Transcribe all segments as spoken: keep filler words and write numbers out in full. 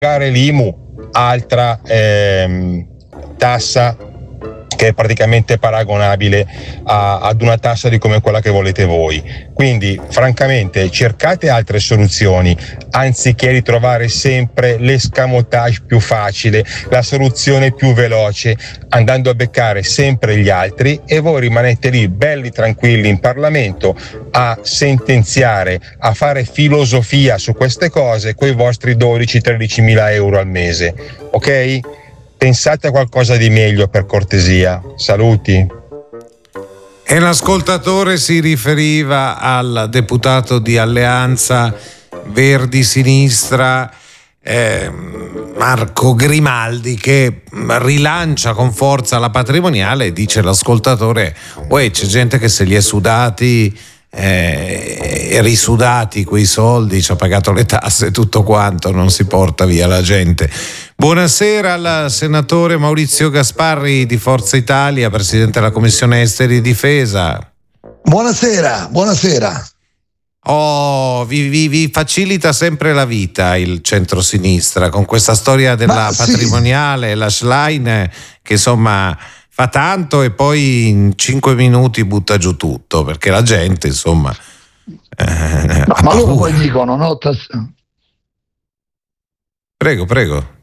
pagare l'I M U, altra ehm, tassa che è praticamente paragonabile a, ad una tassa di come quella che volete voi. Quindi francamente cercate altre soluzioni anziché ritrovare sempre l'escamotage più facile, la soluzione più veloce, andando a beccare sempre gli altri, e voi rimanete lì belli tranquilli in Parlamento a sentenziare, a fare filosofia su queste cose con i vostri dodici tredici mila euro al mese, ok? Pensate a qualcosa di meglio, per cortesia. Saluti. E l'ascoltatore si riferiva al deputato di Alleanza Verdi Sinistra eh, Marco Grimaldi, che rilancia con forza la patrimoniale, e dice l'ascoltatore: uè, c'è gente che se li è sudati eh, e risudati quei soldi, ci ha pagato le tasse e tutto quanto, non si porta via la gente. Buonasera al senatore Maurizio Gasparri di Forza Italia, presidente della Commissione Esteri e Difesa. Buonasera, buonasera. Oh, vi, vi, vi facilita sempre la vita il centrosinistra con questa storia della Ma, patrimoniale, sì. La Schlein, che insomma fa tanto e poi in cinque minuti butta giù tutto, perché la gente insomma eh, no, ma loro poi dicono no, tass- prego prego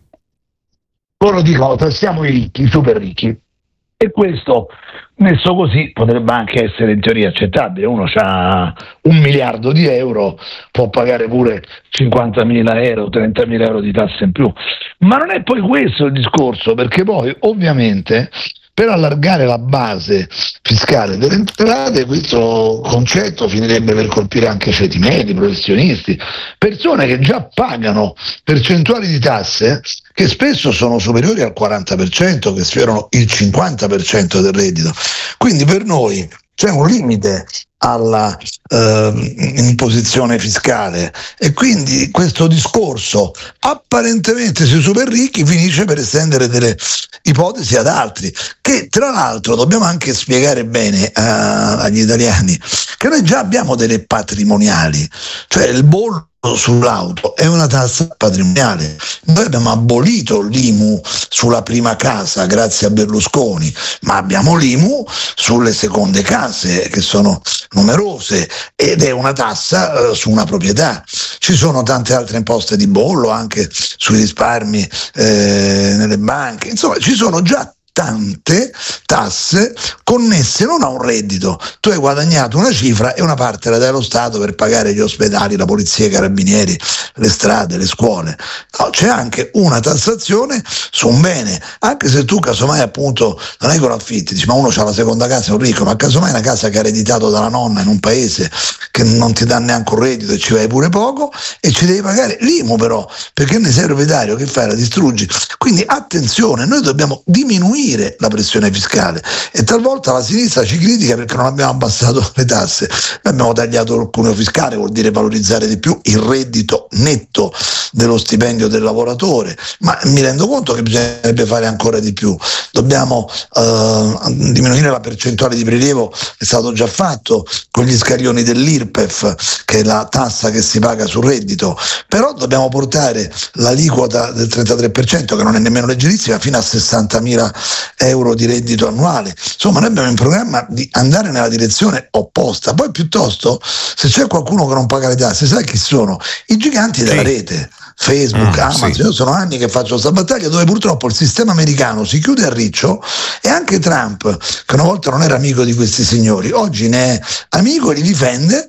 loro dicono tassiamo i ricchi, i super ricchi, e questo messo così potrebbe anche essere in teoria accettabile. Uno ha un miliardo di euro, può pagare pure cinquantamila euro, trentamila euro di tasse in più, ma non è poi questo il discorso, perché poi ovviamente per allargare la base fiscale delle entrate questo concetto finirebbe per colpire anche ceti medi, professionisti, persone che già pagano percentuali di tasse che spesso sono superiori al quaranta per cento, che sfiorano il cinquanta per cento del reddito. Quindi per noi c'è un limite alla eh, imposizione fiscale, e quindi questo discorso apparentemente sui super ricchi finisce per estendere delle ipotesi ad altri, che tra l'altro dobbiamo anche spiegare bene eh, agli italiani che noi già abbiamo delle patrimoniali, cioè il bollo sull'auto è una tassa patrimoniale. Noi abbiamo abolito l'I M U sulla prima casa grazie a Berlusconi, ma abbiamo l'I M U sulle seconde case, che sono numerose, ed è una tassa eh, su una proprietà. Ci sono tante altre imposte di bollo anche sui risparmi eh, nelle banche, insomma ci sono già tante tasse connesse non a un reddito. Tu hai guadagnato una cifra e una parte la dai allo Stato per pagare gli ospedali, la polizia, i carabinieri, le strade, le scuole. No, c'è anche una tassazione su un bene, anche se tu casomai appunto non è che lo affitti, dici ma uno c'ha la seconda casa, è un ricco, ma casomai una casa che ha ereditato dalla nonna in un paese che non ti dà neanche un reddito e ci vai pure poco, e ci devi pagare l'I M U però, perché ne sei proprietario, che fai? La distruggi. Quindi attenzione, noi dobbiamo diminuire la pressione fiscale, e talvolta la sinistra ci critica perché non abbiamo abbassato le tasse. Noi abbiamo tagliato il cuneo fiscale, vuol dire valorizzare di più il reddito netto dello stipendio del lavoratore, ma mi rendo conto che bisognerebbe fare ancora di più. Dobbiamo eh, diminuire la percentuale di prelievo, è stato già fatto con gli scaglioni dell'I R P E F, che è la tassa che si paga sul reddito, però dobbiamo portare l'aliquota del trentatré per cento, che non è nemmeno leggerissima, fino a sessantamila euro di reddito annuale. Insomma, noi abbiamo in programma di andare nella direzione opposta. Poi piuttosto, se c'è qualcuno che non paga le tasse, sai chi sono? I giganti della sì. rete, Facebook, mm, Amazon. Sì. Io sono anni che faccio questa battaglia, dove purtroppo il sistema americano si chiude a riccio, e anche Trump, che una volta non era amico di questi signori, oggi ne è amico e li difende,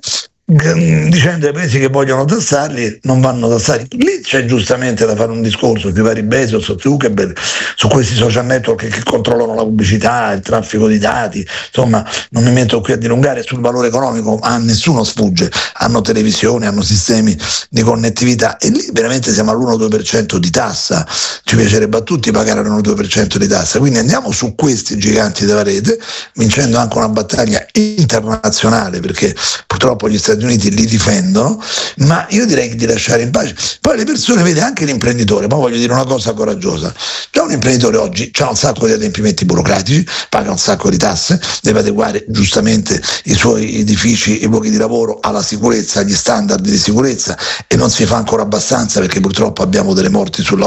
dicendo ai paesi che vogliono tassarli non vanno tassati. Lì c'è giustamente da fare un discorso sui vari Bezos, su Zuckerberg, su questi social network che, che controllano la pubblicità, il traffico di dati. Insomma, non mi metto qui a dilungare sul valore economico, a nessuno sfugge, hanno televisioni, hanno sistemi di connettività, e lì veramente siamo all'uno due per cento di tassa. Ci piacerebbe a tutti pagare l'uno due per cento di tassa, quindi andiamo su questi giganti della rete, vincendo anche una battaglia internazionale, perché purtroppo gli Stati Uniti li difendono, ma io direi di lasciare in pace. Poi le persone, vede, anche l'imprenditore, ma voglio dire una cosa coraggiosa, già un imprenditore oggi ha un sacco di adempimenti burocratici, paga un sacco di tasse, deve adeguare giustamente i suoi edifici, i luoghi di lavoro alla sicurezza, agli standard di sicurezza, e non si fa ancora abbastanza, perché purtroppo abbiamo delle morti sul lavoro.